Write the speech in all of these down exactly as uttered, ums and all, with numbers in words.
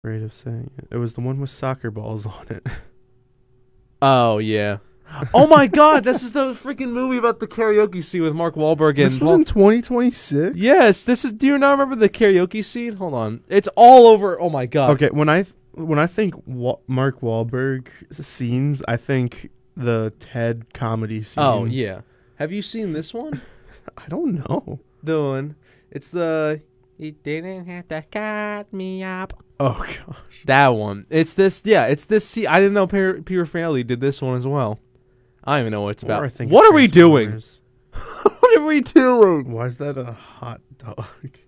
afraid of saying it. It was the one with soccer balls on it. Oh yeah. Oh my God! This is the freaking movie about the karaoke scene with Mark Wahlberg and. This was in twenty twenty-six. Yes, this is. Do you not remember the karaoke scene? Hold on, it's all over. Oh my God. Okay, when I th- when I think Wa- Mark Wahlberg scenes, I think the Ted comedy scene. Oh yeah. Have you seen this one? I don't know. The one. It's the. You didn't have to cut me up. Oh gosh, That one. It's this. Yeah, it's this. See, I didn't know Per- Peter Farrelly did this one as well. I don't even know what it's about. Or I think What it's are we doing? Transformers. What are we doing? Why is that a hot dog?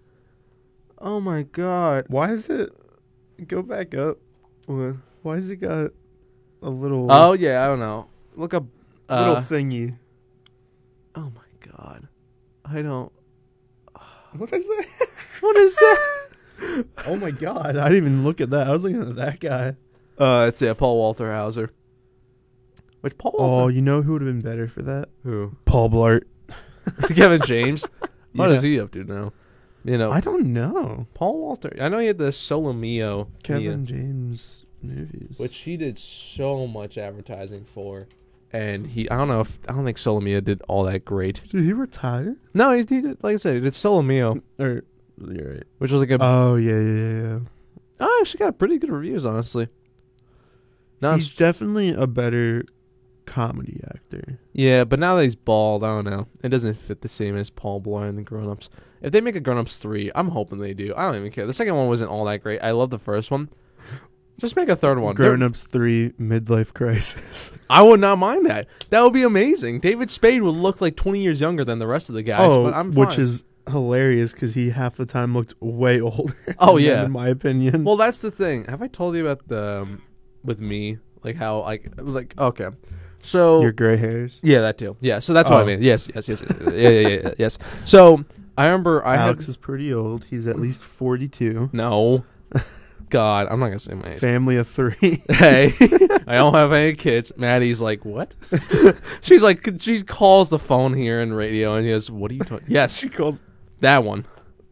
Oh my God. Why is it? Go back up. What? Why has it got a little Oh yeah, I don't know. Look up. Uh, little thingy? oh my God. I don't. What is that? What is that? Oh my god, I didn't even look at that. I was looking at that guy. Uh, it's yeah, Paul Walter Hauser. Which Paul Oh, Walter? you know who would have been better for that? Who? Paul Blart. Kevin James. What Yeah. is he up to now? You know, I don't know. Paul Walter. I know he had the Solomio, Kevin James movies. which he did so much advertising for, and he. I don't know if I don't think Solomio did all that great. Did he retire? No, he, he did. Like I said, he did Solomio, Or you're right. which was like a. Oh yeah, yeah, yeah, yeah. oh, actually got pretty good reviews, honestly. No, He's definitely a better comedy actor. yeah, but now that he's bald, I don't know. It doesn't fit the same as Paul Blart and the Grown Ups. If they make a Grown Ups three, I'm hoping they do. I don't even care. The second one wasn't all that great. I love the first one. Just make a third one. Grown Ups three Midlife Crisis. I would not mind that. That would be amazing. David Spade would look like twenty years younger than the rest of the guys, oh, but I'm fine. which is hilarious because he half the time looked way older. Oh, than yeah. them, in my opinion. Well, that's the thing. Have I told you about the um, with me, like how like like okay, so Your gray hairs. yeah, that too. Yeah, so that's what I Oh. mean. Yes, yes, yes, yes, yes. yeah, yeah, yeah, yeah, yes. So I remember I Alex had is pretty old. He's at least forty-two. no, God, I'm not gonna say my age. Family of three. Hey, I don't have any kids. Maddie's like, what? She's like, she calls the phone here and radio, and he goes, "What are you talking?" Yes, She calls. that one.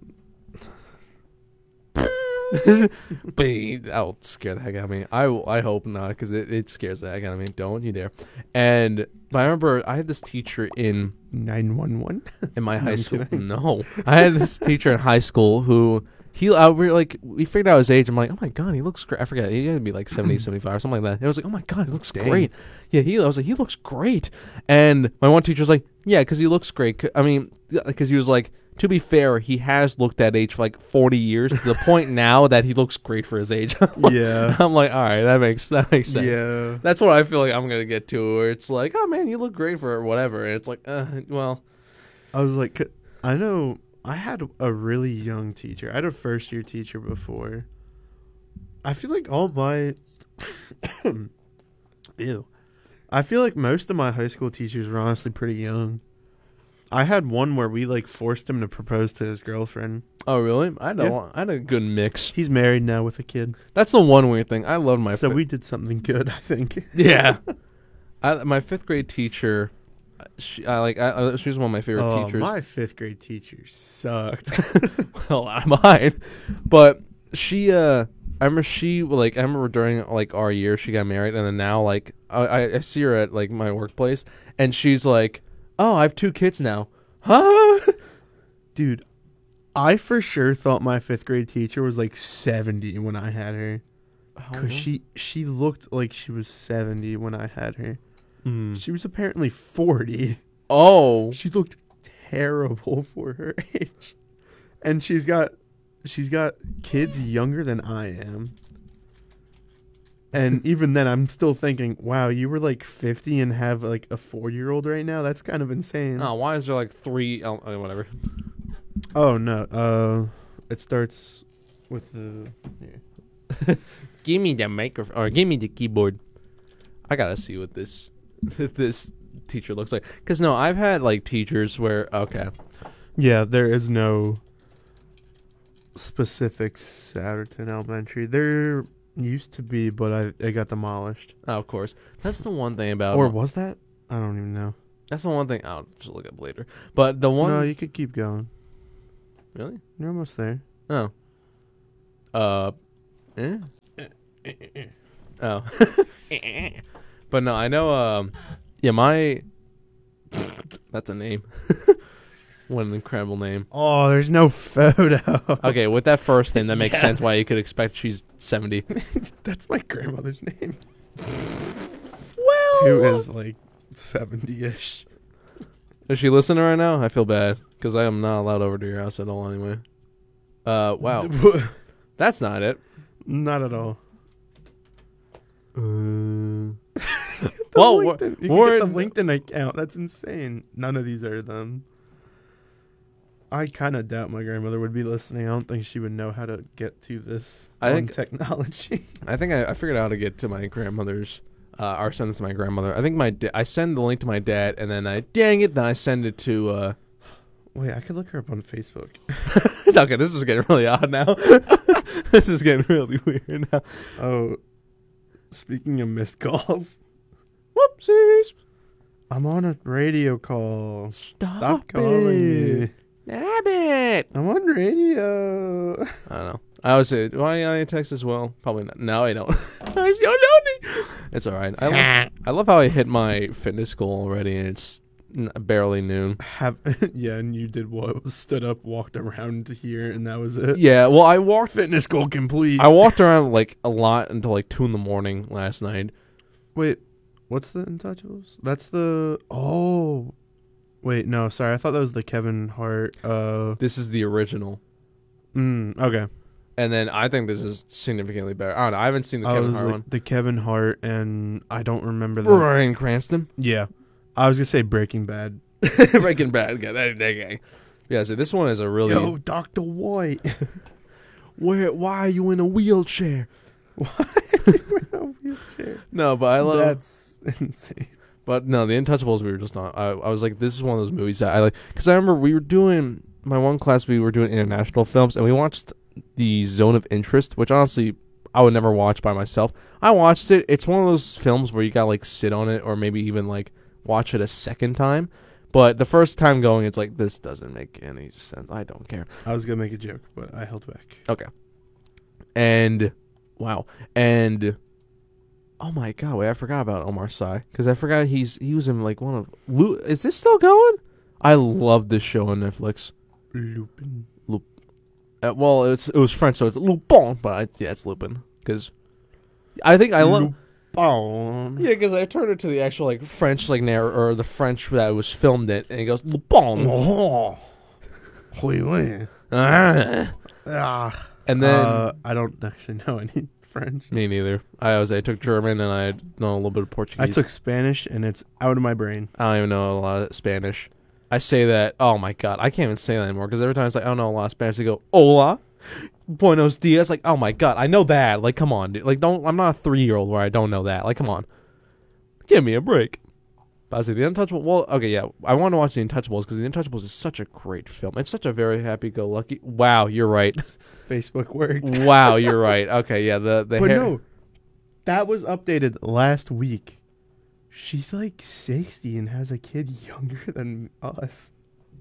But he- that'll scare the heck out of me. I, I hope not, because it, it scares the heck out of me. Don't you dare. And but I remember I had this teacher in nine one one. in my No, high I'm school. kidding. No, I had this teacher in high school who he I, we were like we figured out his age. I'm like, oh my God, he looks great. I forget, he had to be like seventy, seventy-five or something like that. And I was like, oh my God, he looks Dang. great. Yeah, he. I was like, he looks great. And my one teacher was like, yeah, because he looks great. C- I mean, because he was like, to be fair, he has looked that age for like forty years to the point now that he looks great for his age. Yeah. I'm like, all right, that makes that makes sense. Yeah. That's what I feel like I'm gonna get to, where it's like, oh man, you look great for whatever, and it's like, uh, well, I was like, c- I know I had a really young teacher. I had a first year teacher before. I feel like all my. Ew. I feel like most of my high school teachers were honestly pretty young. I had one where we like forced him to propose to his girlfriend. oh really? I had a, Yeah. I had a good mix. He's married now with a kid. That's the one weird thing. I loved my so fi- we did something good, I think. yeah. I, my fifth grade teacher, she I like I, uh, she was one of my favorite Oh, teachers. my fifth grade teacher sucked. Well, not mine, but she uh I remember she like I remember during like our year she got married, and then now like I I- I see her at like my workplace, and she's like, oh, I have two kids now. Huh? Dude, I for sure thought my fifth grade teacher was like seventy when I had her. Because she, she looked like she was seventy when I had her. Mm. She was apparently forty. Oh. She looked terrible for her age. And she's got she's got kids younger than I am. And even then I'm still thinking, wow, you were like fifty and have like a four-year-old right now? That's kind of insane. Oh, why is there like three? Oh, uh, whatever. Oh no. Uh it starts with the here. Give me the microphone, or give me the keyboard. I gotta see what this this teacher looks like. Cause no, I've had like teachers where okay, Yeah, there is no specifics at Atherton Elementary. There used to be, but I it got demolished. oh, of course. That's the one thing about. Or was that? I don't even know. That's the one thing. I'll just look up later. But the one. No, you could keep going. Really? You're almost there. Oh. Uh, Eh? Oh. But no, I know, um, yeah, my, that's a name. What an incredible name. Oh, there's no photo. Okay, with that first name, that makes Yeah. sense why you could expect she's seventy. That's my grandmother's name. Well. Who is like seventy-ish. Is she listening right now? I feel bad, because I am not allowed over to your house at all anyway. Uh, wow. That's not it. Not at all. Uh, The well, LinkedIn, you we're- can get the LinkedIn account. That's insane. None of these are them. I kind of doubt my grandmother would be listening. I don't think she would know how to get to this I on think- technology. I think I, I figured out how to get to my grandmother's, uh, or send this to my grandmother. I think my da- I send the link to my dad, and then I, dang it, then I send it to, uh, Wait, I could look her up on Facebook. okay, this is getting really odd now. This is getting really weird now. Oh, speaking of missed calls, Whoopsies. I'm on a radio call. Stop, Stop calling it. me. Damn it. I'm on radio. I don't know. I always say, do I I text as well? Probably not. No, I don't. I'm so lonely. It's all right. I love, I love how I hit my fitness goal already, and it's n- barely noon. Have yeah, and you did what? Stood up, walked around to here, and that was it. Yeah, well, I walked. Fitness goal complete. I walked around like a lot until like two in the morning last night. Wait, what's the Untouchables? That's the oh. Wait, no, sorry. I thought that was the Kevin Hart. Uh, This is the original, mm, okay. and then I think this is significantly better. I don't know. I haven't seen the I Kevin was Hart like, one. the Kevin Hart, and I don't remember the. Bryan Cranston. Yeah, I was gonna say Breaking Bad. Breaking Bad. Get that guy. Yeah, so this one is a really. Yo, Doctor White. Where? Why are you in a wheelchair? A wheelchair. No, but I love. That's insane. But no, the Untouchables we were just on. I, I was like, this is one of those movies that I like, because I remember we were doing my one class. We were doing international films, and we watched the Zone of Interest, which honestly I would never watch by myself. I watched it. It's one of those films where you gotta like sit on it, or maybe even like watch it a second time. But the first time going, it's like, this doesn't make any sense. I don't care. I was gonna make a joke, but I held back. Okay. And wow, and. Oh my god! Wait, I forgot about Omar Sy, because I forgot he's he was in like one of. Lu- Is this still going? I love this show on Netflix. Lupin. Uh, well, it's it was French, so it's Lupin, but I, yeah, it's Lupin. Because I think I love. Lupin. Yeah, because I turned it to the actual like French like narr or the French that was filmed it, and he goes Lupin. Oh. Oui, oui. Ah. Ah. And then uh, I don't actually know any French. me neither. I was I took German and I know a little bit of Portuguese. I took Spanish, and it's out of my brain. I don't even know a lot of Spanish. I say that. Oh my god, I can't even say that anymore because every time it's like I don't know a lot of Spanish, they go Hola, Buenos dias. Like, oh my god, I know that. Like, come on, dude. Like, don't. I'm not a three year old where I don't know that. Like, come on, give me a break. But I was like, the Untouchables. Well, okay, yeah, I want to watch the Untouchables because the Untouchables is such a great film. It's such a very happy-go-lucky. Wow, you're right. Facebook worked. Wow, you're right. Okay, yeah, the the But hair. no, that was updated last week. She's like sixty and has a kid younger than us.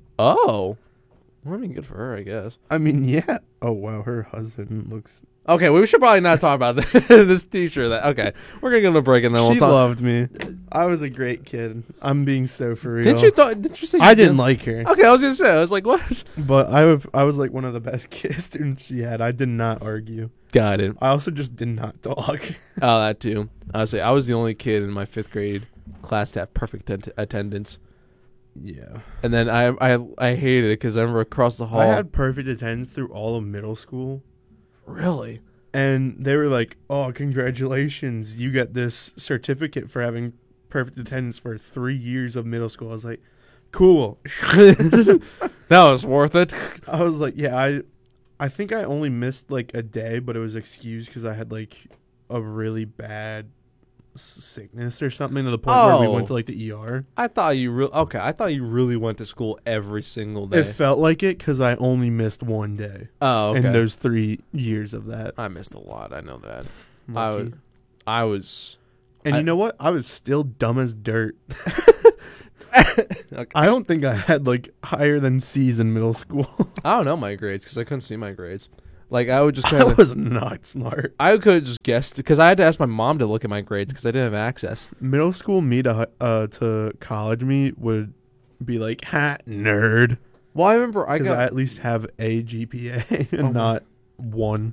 Oh, well, I mean, good for her, I guess. I mean, yeah. Oh wow, her husband looks. Okay, we should probably not talk about this, this teacher. That okay, we're gonna go to a break and then we'll She talk. loved me. I was a great kid. I'm being so for real. Didn't you thought? Did you say? I you didn't like her, Okay, I was gonna say. I was like, what? but I w- I was like one of the best kid students she had. I did not argue. Got it. I also just did not talk. Oh, that too. I was say I was the only kid in my fifth grade class to have perfect at- attendance, Yeah. and then I I I hated it because I remember across the hall. I had perfect attendance through all of middle school. really. And they were like, "Oh, congratulations! You got this certificate for having perfect attendance for three years of middle school." I was like, "Cool." That was worth it. I was like, "Yeah, I, I think I only missed like a day, but it was excused because I had like a really bad s- sickness or something to the point where we Oh. went to like the E R." I thought you real okay. I thought you really went to school every single day. It felt like it because I only missed one day oh, okay. in those three years of that. I missed a lot. I know that. I Lucky. was. I was. And I- you know what? I was still dumb as dirt. Okay. I don't think I had like higher than C's in middle school. I don't know my grades because I couldn't see my grades. Like I would just kind I of. was not smart. I could have just guessed because I had to ask my mom to look at my grades because I didn't have access. Middle school me to hi- uh to college me would be like, ha, nerd. Well, I remember I Because got I at least have a G P A and Oh. not one.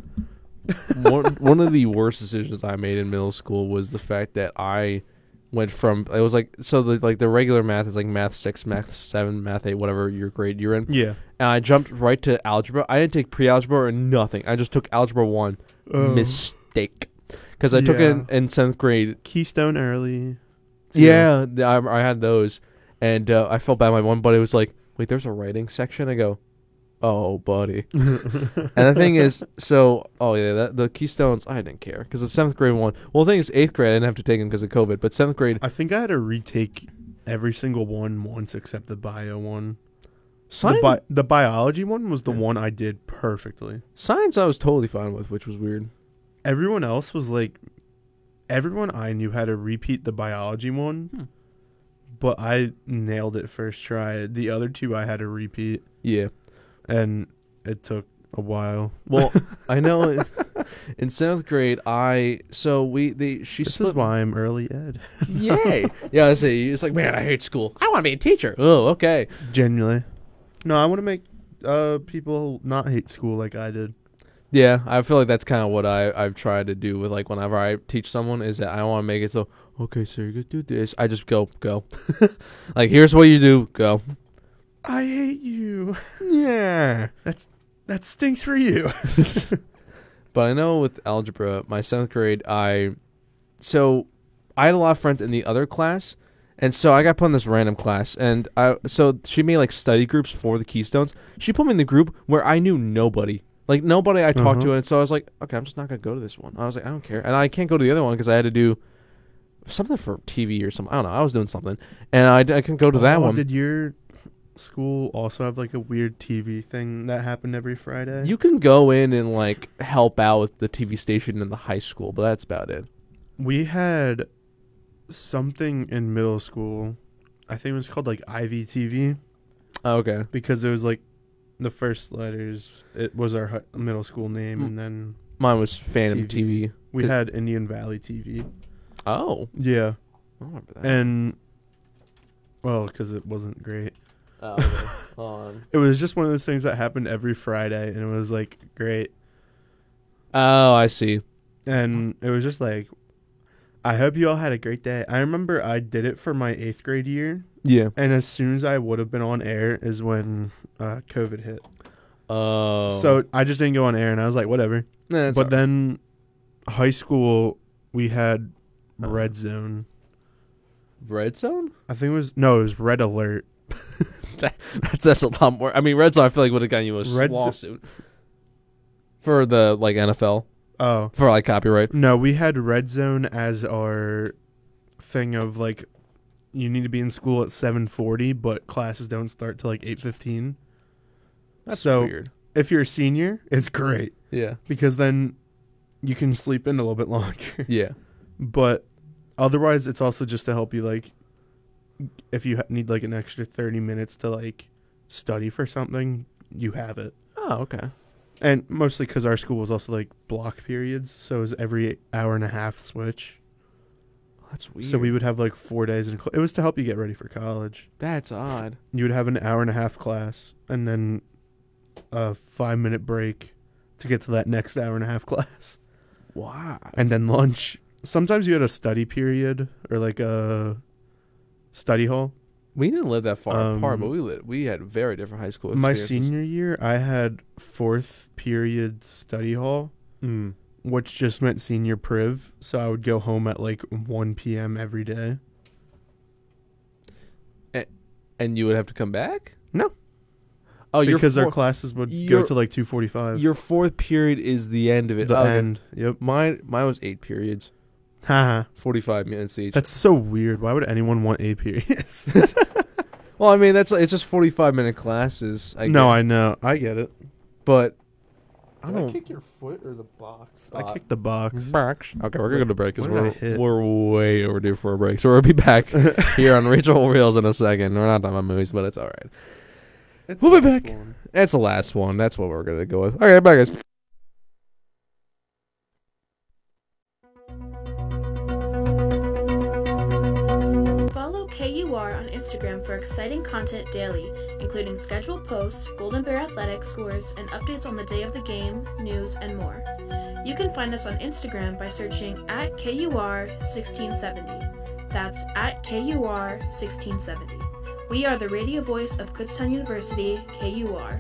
one one of the worst decisions I made in middle school was the fact that I went from it was like so the like the regular math is like math six, math seven, math eight, whatever your grade you're in. Yeah. And I jumped right to algebra. I didn't take pre-algebra or nothing. I just took algebra one. Oh. Mistake. Because I took it in, Yeah. in seventh grade. Keystone early. Yeah, th- I, I had those, and uh, I felt bad. My one buddy was like, "Wait, there's a writing section." I go, "Oh, buddy." And the thing is, so oh yeah, that, the Keystones I didn't care because the seventh grade one. Well, the thing is, eighth grade I didn't have to take them because of COVID, but seventh grade I think I had to retake every single one once except the bio one. The, science. bi- the biology one was the Yeah. one I did perfectly. Science I was totally fine with, which was weird. Everyone else was like, everyone I knew had to repeat the biology one, Hmm. but I nailed it first try. The other two I had to repeat, Yeah. and it took a while. Well, I know in, in seventh grade I so we they she This split is why I'm early ed. Yay! Yeah, I say it's like, man, I hate school. I want to be a teacher. Oh, okay. Genuinely. No, I want to make uh people not hate school like I did. Yeah, I feel like that's kind of what I I've tried to do with like whenever I teach someone is that I want to make it so okay, so you're gonna do this. I just go go, like here's what you do. Go. I hate you. Yeah. That's that stinks for you. But I know with algebra, my seventh grade, I so I had a lot of friends in the other class, and so I got put in this random class, and I so she made like study groups for the Keystones. She put me in the group where I knew nobody, like nobody I talked to, Uh-huh. and so I was like, okay, I'm just not gonna go to this one. I was like, I don't care, and I can't go to the other one because I had to do something for T V or something. I don't know. I was doing something, and I, I couldn't go to that Oh, one. Did your school also have like a weird T V thing that happened every Friday? You can go in and like help out with the T V station in the high school, but that's about it. We had something in middle school. I think it was called like I V T V Oh, okay. because it was like the first letters. It was our hi- middle school name, Mm. and then Mine was Phantom T V. T V. we Th- had Indian Valley T V. Oh, Yeah, I remember that. and well, because it wasn't great. Oh, okay. Hold on. It was just one of those things that happened every Friday, and it was like great. Oh, I see. And it was just like, I hope you all had a great day. I remember I did it for my eighth grade year, Yeah. and as soon as I would have been on air is when uh, COVID hit. Oh. So I just didn't go on air, and I was like, whatever. Nah, that's But all then high school, we had Oh. Red Zone. right. Red Zone. I think it was, no, it was Red Alert. That's that's a lot more. I mean, Red Zone. I feel like would have gotten you a Red Zo- lawsuit for the like N F L Oh. for like copyright. No, we had Red Zone as our thing of like, you need to be in school at seven forty, but classes don't start till like eight fifteen. That's So- weird. If you're a senior, it's great Yeah. because then you can sleep in a little bit longer. Yeah. But otherwise, it's also just to help you, like, if you ha- need like an extra thirty minutes to like study for something, you have it. Oh, okay. And mostly because our school was also like block periods, so it was every hour and a half switch. That's weird. So we would have like four days in. Cl- it was to help you get ready for college. That's odd. You would have an hour and a half class, and then a five minute break to get to that next hour and a half class, Wow. and then lunch. Sometimes you had a study period or like a study hall. We didn't live that far Um, apart, but we lived, we had very different high school My experiences. senior year, I had fourth period study hall, Mm. which just meant senior priv. So I would go home at like one p.m. every day. And you would have to come back? No. Oh, your Because our four- classes would go your- to like two forty-five. your fourth period is the end of it. The Oh, okay. end. Yep. Mine mine was eight periods, Haha. forty-five minutes each. That's so weird. Why would anyone want eight periods? well, I mean that's it's just forty-five minute classes. I no, get. I know. I get it. but I Did I don't. kick your foot or the box? Uh, I kicked the box. Box. Okay, we're gonna go to break because What did I we're hit? we're way overdue for a break. So we'll be back here on Rachel Reels in a second. We're not talking about movies, but it's all right. It's We'll be the next back. one. That's the last one. That's what we're gonna go with. Okay, bye guys. U R on Instagram for exciting content daily, including scheduled posts, Golden Bear Athletic scores, and updates on the day of the game, news, and more. You can find us on Instagram by searching at K U R sixteen seventy. That's at K U R sixteen seventy. We are the radio voice of Kutztown University, K U R.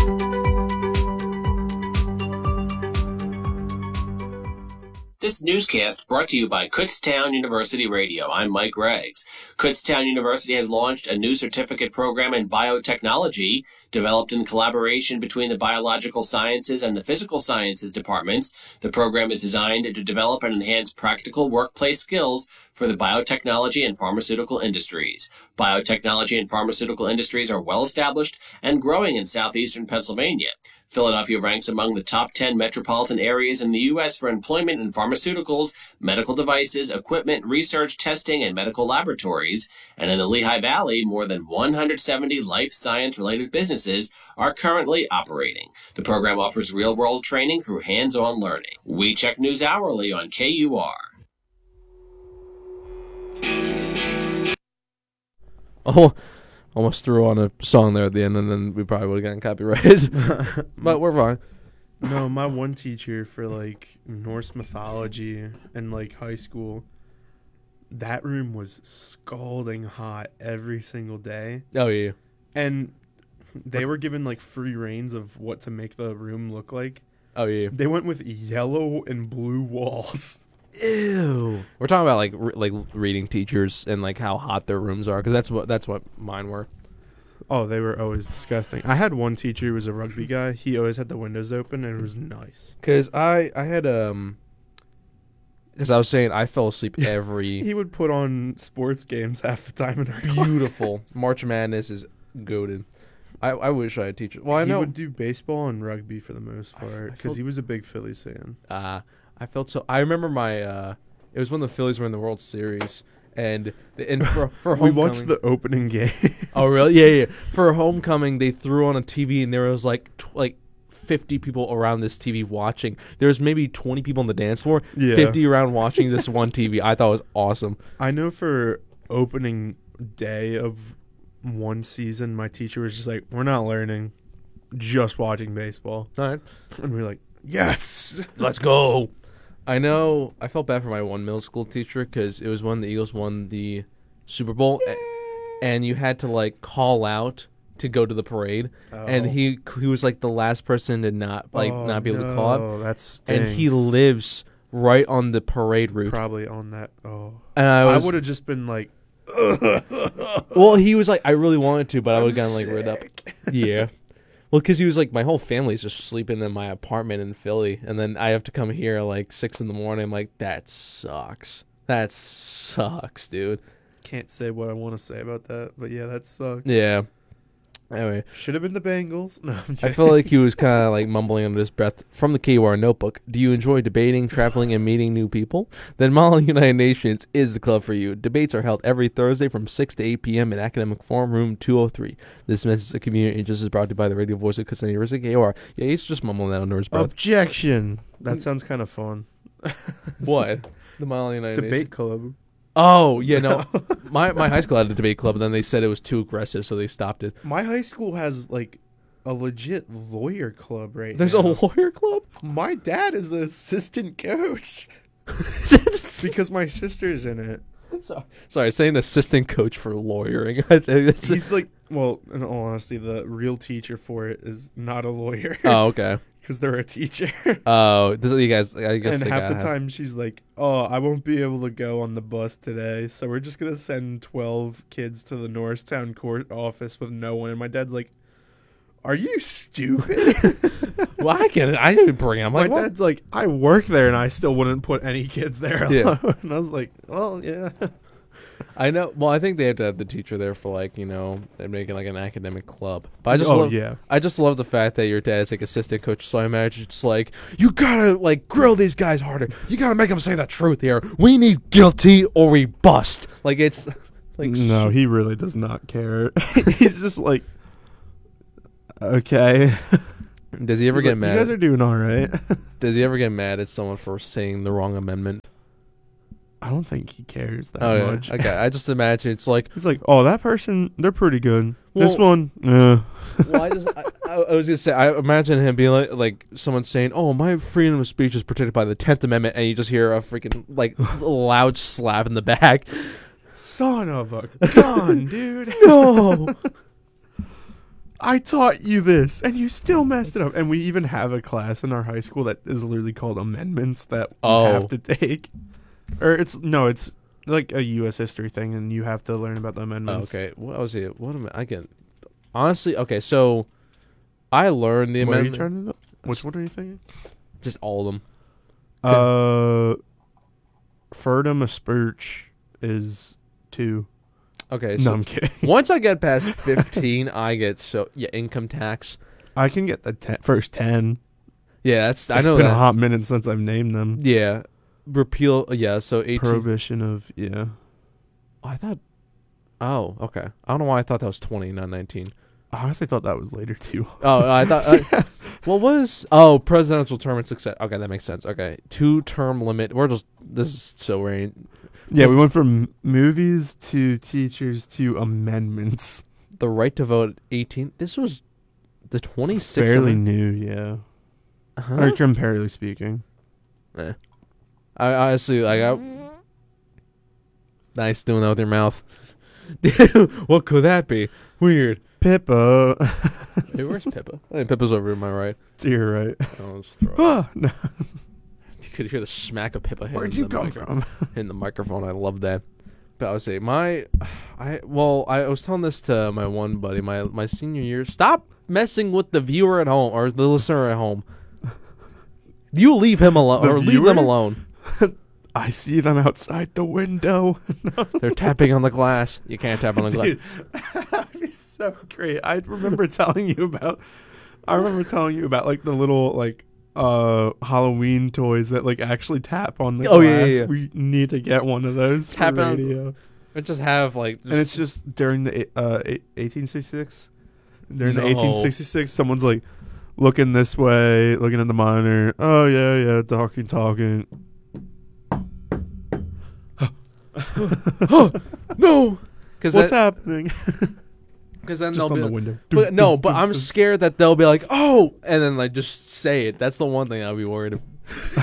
This newscast brought to you by Kutztown University Radio. I'm Mike Riggs. Kutztown University has launched a new certificate program in biotechnology developed in collaboration between the biological sciences and the physical sciences departments. The program is designed to develop and enhance practical workplace skills for the biotechnology and pharmaceutical industries. Biotechnology and pharmaceutical industries are well established and growing in southeastern Pennsylvania. Philadelphia ranks among the top ten metropolitan areas in the U S for employment in pharmaceuticals, medical devices, equipment, research, testing, and medical laboratories. And in the Lehigh Valley, more than one hundred seventy life science-related businesses are currently operating. The program offers real-world training through hands-on learning. We check news hourly on K U R. Oh, almost threw on a song there at the end, and then we probably would have gotten copyrighted. But we're fine. No, my one teacher for, like, Norse mythology in, like, high school, that room was scalding hot every single day. Oh, yeah. And they were given, like, free reins of what to make the room look like. Oh, yeah. They went with yellow and blue walls. Ew. We're talking about, like, re- like reading teachers and, like, how hot their rooms are, because that's what, that's what mine were. Oh, they were always disgusting. I had one teacher who was a rugby guy. He always had the windows open, and it was nice. Because I, I had, um... Because I was saying I fell asleep every... He would put on sports games half the time in our Beautiful. class. March Madness is goated. I, I wish I had teachers. Well, I he know... He would do baseball and rugby for the most part, because felt- he was a big Phillies fan. Uh, I felt so... I remember my... Uh, it was when the Phillies were in the World Series, and, the, and for, for We homecoming... watched the opening game. Oh, really? Yeah, yeah. For homecoming, they threw on a T V, and there was like tw- like fifty people around this T V watching. There was maybe twenty people on the dance floor, Yeah. fifty around watching this one T V. I thought it was awesome. I know for opening day of one season, my teacher was just like, we're not learning, just watching baseball. All right. And we were like, yes! Let's go. I know I felt bad for my one middle school teacher because it was when the Eagles won the Super Bowl, a- and you had to, like, call out to go to the parade, Oh. and he he was, like, the last person to not, like, Oh, not be able no, to call out. That's And he lives right on the parade route. probably on that. Oh, And I I was, would have just been like, well, he was like, I really wanted to, but I would have I'm gotten, like, rid up. sick. Yeah. Well, because he was like, my whole family's just sleeping in my apartment in Philly, and then I have to come here at like six in the morning. I'm like, that sucks. That sucks, dude. Can't say what I want to say about that, but yeah, that sucks. Yeah. Anyway, Should have been the Bengals. No, I'm I feel like he was kind of like mumbling under his breath from the K U R notebook. Do you enjoy debating, traveling, and meeting new people? Then Model United Nations is the club for you. Debates are held every Thursday from six to eight p.m. in Academic Forum Room two oh three. This message of community just is brought to you by the radio voice of Kutztown University, K U R. Yeah, he's just mumbling that under his breath. Objection. That sounds kind of fun. What? The Model United Nations? Debate club. Oh, yeah, no. my my high school had a debate club, and then they said it was too aggressive, so they stopped it. My high school has like a legit lawyer club right There's now. a lawyer club? My dad is the assistant coach because my sister's in it. sorry, sorry, saying assistant coach for lawyering. I think that's- He's like, well, in all honesty, the real teacher for it is not a lawyer. oh, okay. Because they're a teacher. Oh, this, you guys, I guess And they half the got- time she's like, oh, I won't be able to go on the bus today, so we're just going to send twelve kids to the Norristown court office with no one. And my dad's like, are you stupid? Well, I get it. I didn't bring it. I'm My like, what? dad's like, I work there and I still wouldn't put any kids there alone. Yeah. And I was like, well, yeah. I know. Well, I think they have to have the teacher there for like, you know, they're making like an academic club. But I just oh, love, yeah. I just love the fact that your dad is like assistant coach. So I imagine it's like, you gotta like grill these guys harder. You gotta make them say the truth here. We need guilty or we bust. Like it's like No, he really does not care. He's just like, okay. Does he ever He's get like, mad? You guys are doing all right. Does he ever get mad at someone for saying the wrong amendment? I don't think he cares that Oh, much. yeah. Okay, I just imagine it's like, He's like, oh, that person, they're pretty good. Well- this one, eh. well, I just, I, I, I was gonna say, I imagine him being like, like someone saying, "Oh, my freedom of speech is protected by the Tenth Amendment," and you just hear a freaking like loud slap in the back. Son of a gun, dude. No. I taught you this, and you still messed it up. And we even have a class in our high school that is literally called amendments that we Oh. have to take. Or it's no, it's like a U S history thing, and you have to learn about the Oh, amendments. okay, what was it? What am I? I can honestly. Okay, so I learned the What are you amendment. trying to know? Which one are you thinking? Just all of them. Uh, Ferdum asperge is two. Okay, No, so I'm kidding. once I get past fifteen, I get so yeah income tax. I can get the ten, first ten. Yeah, that's I It's know been that. a hot minute since I've named them. Yeah, repeal. Yeah, so eighteen. Prohibition of yeah. Oh, I thought. Oh, okay. I don't know why I thought that was twenty, not nineteen. I honestly thought that was later too. Oh, I thought. Uh, what was? Oh, presidential term and success. Okay, that makes sense. Okay, two term limit. We're just. This is so weird. Yeah, we went from movies to teachers to amendments. The right to vote. Eighteen. This was the twenty-sixth. Fairly amendment? new, yeah. Huh? Or comparatively speaking. Eh. I honestly like. I, nice doing that with your mouth. What could that be? Weird. Pippa. Hey, where's Pippa? I think Pippa's over to my right. To your right. I'll just throw it. Ah, no. You could hear the smack of Pippa hitting Where'd you the come micro- from? hitting the microphone. I love that. But I would say my, I well, I was telling this to my one buddy, my my senior year. Stop messing with the viewer at home or the listener at home. You leave him alone, The or leave them viewer? alone. I see them outside the window. They're tapping on the glass. You can't tap on the glass. Dude, that'd be so great. I remember telling you about. I remember telling you about like the little like uh Halloween toys that like actually tap on the Oh, glass. yeah, yeah, yeah. We need to get one of those. Tap for on- radio. Or just have like, And it's just during the uh eighteen sixty-six. During No. the eighteen sixty-six, someone's like looking this way, looking at the monitor. Oh yeah, yeah, talking, talking. no, because What's happening? because then Just they'll on be the like, window. but no, but I'm scared that they'll be like, oh, and then like just say it. That's the one thing I'll be worried about.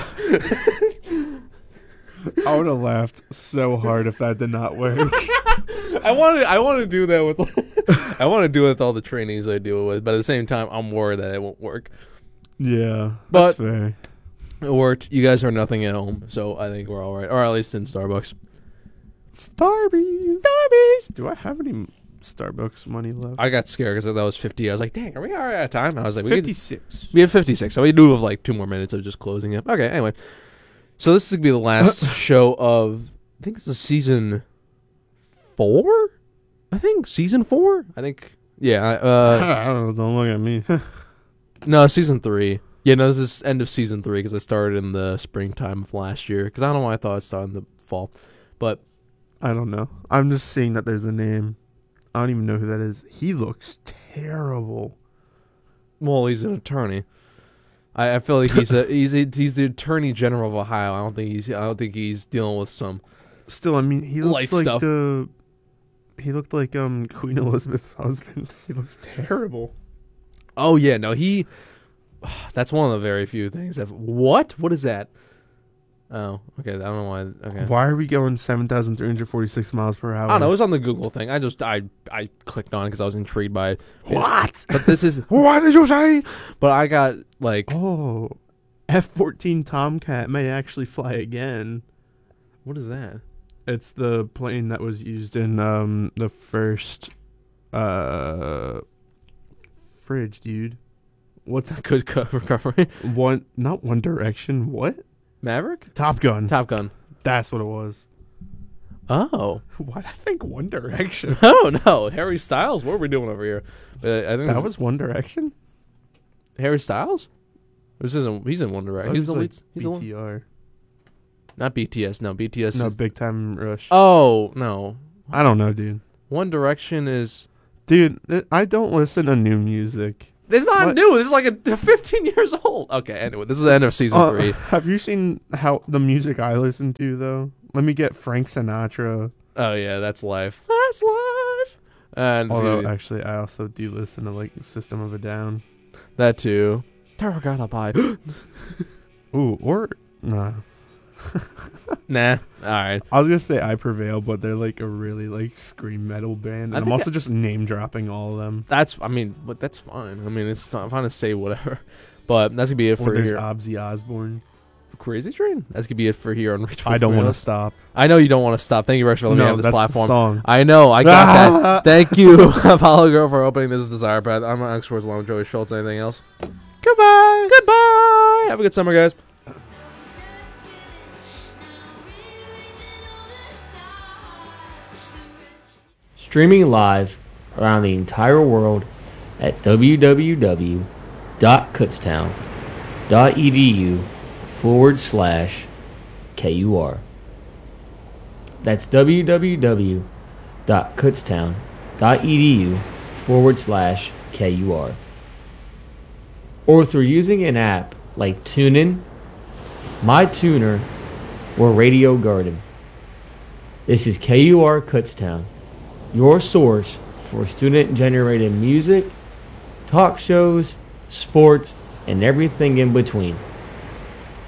I would have laughed so hard if that did not work. I want to, I want to do that with, I want to do it with all the trainees I deal with, but at the same time, I'm worried that it won't work. Yeah, But- that's fair. It worked. You guys are nothing at home, so I think we're all right, or at least in Starbucks. Starbies. Starbies. Do I have any Starbucks money left? I got scared because that was fifty. I was like, dang, are we all right out of time? I was like, we could, fifty-six. we have fifty-six, so we do have like two more minutes of just closing up. Okay, anyway. So this is going to be the last show of, I think this is season four? I think season four? I think, yeah. Uh, I don't know. Don't look at me. no, season three. Yeah, no, this is end of season three because I started in the springtime of last year. Because I don't know why I thought it started in the fall. But, I don't know. I'm just seeing that there's a name. I don't even know who that is. He looks terrible. well, he's an attorney. I, I feel like he's a he's a, he's the attorney general of Ohio. I don't think he's I don't think he's dealing with some. Still, I mean, he looks Light like stuff. the. He looked like um Queen Elizabeth's husband. He looks terrible. Oh yeah, no, he. That's one of the very few things. I've, what? What is that? Oh, okay. I don't know why. Okay. Why are we going seven thousand three hundred forty-six miles per hour? I don't know. It was on the Google thing. I just I I clicked on it because I was intrigued by it. What? But this is. What did you say? But I got like. Oh, F fourteen Tomcat may actually fly again. What is that? It's the plane that was used in um the first uh fridge, dude. What's Good co- recovery. one? Not One Direction. What? Maverick. Top Gun. Top Gun. That's what it was. Oh. Why did I think One Direction? Oh no, Harry Styles. What are we doing over here? Uh, I think That this- was One Direction. Harry Styles. This isn't. He's in One Direction. He's the lead. He's the one. B T R. Not B T S. No, B T S. No, is, Big Time Rush. oh no, I don't know, dude. One Direction is. Dude, th- I don't listen to new music. It's not What? new. This is like a fifteen years old. Okay. Anyway, this is the end of season Uh, three. Have you seen how the music I listen to though? Let me get Frank Sinatra. Oh yeah, that's life. That's life. And Although, see, actually, I also do listen to, like, System of a Down. that too. Terracotta Pie. Ooh, or... Nah. Nah. All right. I was going to say I Prevail, but they're, like, a really, like, scream metal band. And I I'm think also I- just name-dropping all of them. That's. I mean, but that's fine. I mean, it's not fine to say whatever. But that's gonna be it Or for there's here. Ozzy Osbourne. Crazy Train. That's gonna be it for here on Reach. I don't want to Wheels. stop. I know you don't want to stop. Thank you, Rex, for letting me No, have this that's platform. the song. I know. I got that. Thank you, Apollo Girl, for opening This Is Desire Path. I'm Alex Schwartz, along with Joey Schultz. Anything else? Goodbye. Goodbye. Have a good summer, guys. Streaming live around the entire world at www.kutztown.edu forward slash KUR. That's www.kutztown.edu forward slash KUR. Or through using an app like TuneIn, MyTuner, or Radio Garden. This is K U R Kutztown, your source for student-generated music, talk shows, sports, and everything in between.